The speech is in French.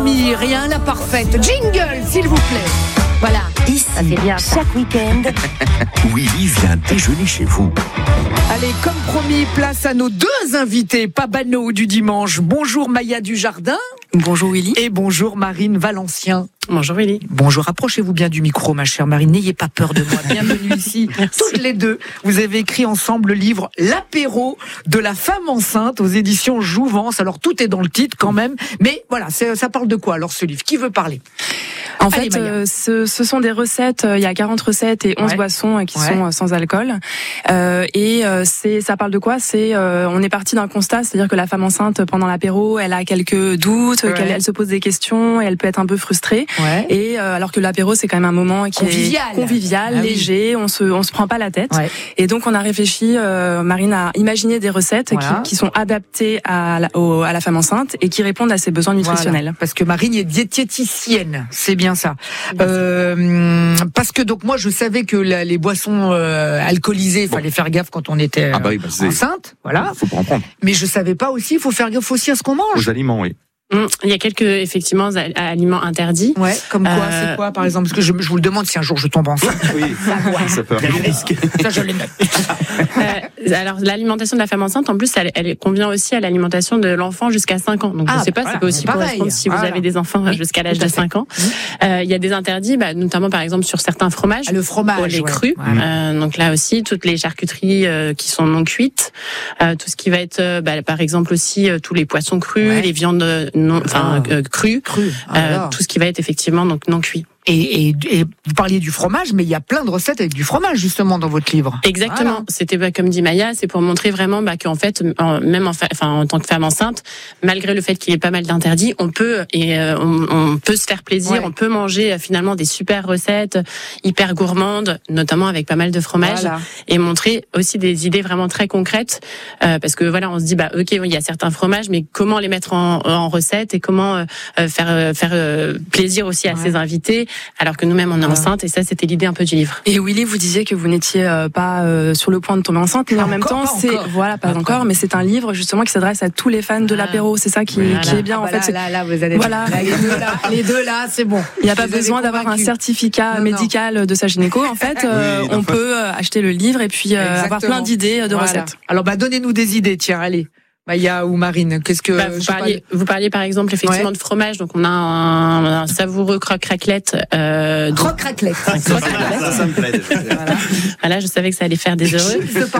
compromis, rien, la parfaite. Jingle, s'il vous plaît. Voilà. Ici, c'est bien, ça. chaque week-end, Willy vient déjeuner chez vous. Allez, comme promis, place à nos deux invités, pas banaux du dimanche. Bonjour Maya Dujardin. Bonjour Willy. Et bonjour Marine Valencien. Bonjour Willy. Bonjour, approchez-vous bien du micro, ma chère Marine. N'ayez pas peur de moi. Bienvenue ici. Toutes les deux. Vous avez écrit ensemble le livre L'apéro de la femme enceinte aux éditions Jouvence. Alors, tout est dans le titre quand même. Mais voilà, ça parle de quoi alors ce livre? Qui veut parler? En Allez, fait, ce sont des recettes, il y a 40 recettes et 11 boissons qui sont sans alcool. Ça parle de quoi? On est parti d'un constat, c'est-à-dire que la femme enceinte, pendant l'apéro, elle a quelques doutes, elle se pose des questions et elle peut être un peu frustrée. Ouais. Et alors que l'apéro, c'est quand même un moment qui est convivial, léger, on se prend pas la tête. Ouais. Et donc, on a réfléchi, Marine a imaginé des recettes qui sont adaptées à la femme enceinte et qui répondent à ses besoins nutritionnels. Voilà. Parce que Marine est diététicienne, c'est bien ça. Parce que donc moi je savais que les boissons alcoolisées, il fallait faire gaffe quand on était enceinte, voilà. Faut pas en prendre. Mais je savais pas aussi, il faut faire gaffe aussi à ce qu'on mange. Aux aliments, oui. Il y a quelques effectivement aliments interdits. Ouais, comme quoi, c'est quoi par exemple? Parce que je vous le demande si un jour je tombe enceinte. Oui, ça peut arriver. Ça je le note. Alors l'alimentation de la femme enceinte, en plus, elle convient aussi à l'alimentation de l'enfant jusqu'à 5 ans. Donc je sais pas, ça peut aussi correspondre si vous avez des enfants jusqu'à l'âge de 5 ans. Il y a des interdits, notamment par exemple sur certains fromages. Le fromage, les crus. Donc là aussi, toutes les charcuteries qui sont non cuites, tout ce qui va être, par exemple aussi tous les poissons crus, les viandes cru, tout ce qui va être effectivement donc non cuit. Et vous parliez du fromage, mais il y a plein de recettes avec du fromage justement dans votre livre. Exactement. Voilà. C'était comme dit Maya, c'est pour montrer vraiment qu'en fait, même en tant que femme enceinte, malgré le fait qu'il y ait pas mal d'interdits, on peut on peut se faire plaisir, on peut manger finalement des super recettes hyper gourmandes, notamment avec pas mal de fromage, et montrer aussi des idées vraiment très concrètes, parce que voilà, on se dit ok, il y a certains fromages, mais comment les mettre en recette et comment faire plaisir aussi à ses invités. Alors que nous-mêmes on est enceinte, et ça c'était l'idée un peu du livre. Et Willy, vous disiez que vous n'étiez pas sur le point de tomber enceinte, mais en même temps pas encore, mais c'est un livre justement qui s'adresse à tous les fans de l'apéro. C'est ça qui est bien en fait. Là, vous allez les deux là, c'est bon. Il n'y a pas besoin d'avoir un certificat médical de sa gynéco. En fait, on peut acheter le livre et puis avoir plein d'idées de recettes. Alors donnez-nous des idées, tiens, allez. Maya ou Marine, qu'est-ce que vous parliez par exemple effectivement de fromage, donc on a un savoureux croque-raclette. Croque-raclette. Ça me plaît. Voilà, je savais que ça allait faire des heureux.